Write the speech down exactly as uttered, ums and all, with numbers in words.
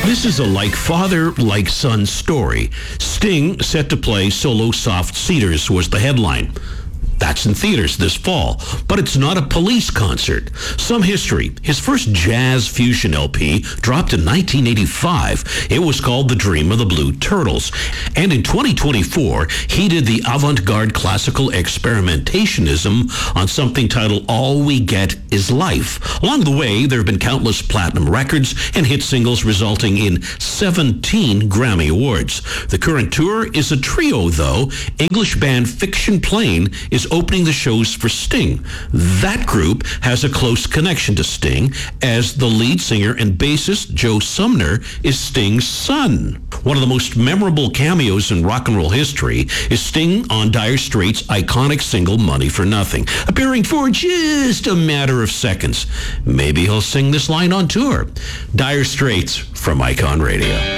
This is a like father, like son story. Sting set to play Solo Soft Cedars was the headline. That's in theaters this fall, but it's not a Police concert. Some history. His first jazz fusion L P dropped in nineteen eighty-five. It was called The Dream of the Blue Turtles. And in twenty twenty-four, he did the avant-garde classical experimentationism on something titled All We Get Is Life. Along the way, there have been countless platinum records and hit singles resulting in seventeen Grammy Awards. The current tour is a trio, though. English band Fiction Plane is opening the shows for Sting. That group has a close connection to Sting, as the lead singer and bassist Joe Sumner is Sting's son. One of the most memorable cameos in rock and roll history is Sting on Dire Straits' iconic single Money for Nothing, appearing for just a matter of seconds. Maybe he'll sing this line on tour. Dire Straits from Icon Radio.